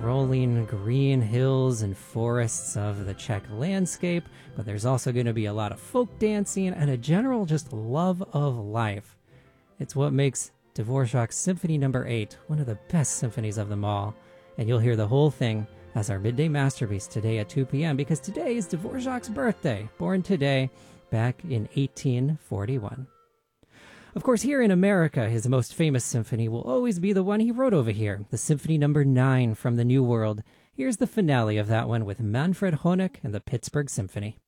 rolling green hills and forests of the Czech landscape, but there's also going to be a lot of folk dancing and a general just love of life. It's what makes Dvorak's Symphony No. 8 one of the best symphonies of them all, and you'll hear the whole thing as our midday masterpiece today at 2 p.m. because today is Dvorak's birthday, born today back in 1841. Of course, here in America, his most famous symphony will always be the one he wrote over here, the Symphony No. 9 from the New World. Here's the finale of that one with Manfred Honeck and the Pittsburgh Symphony.